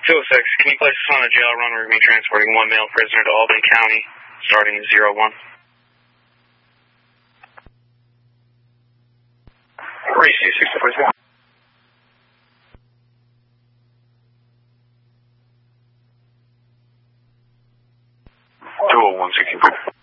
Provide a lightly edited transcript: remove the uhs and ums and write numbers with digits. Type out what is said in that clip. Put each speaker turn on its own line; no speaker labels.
206, can you place us on a jail run? We're going to be transporting one male prisoner to Albany County, starting 01. 3C64. 201, 64.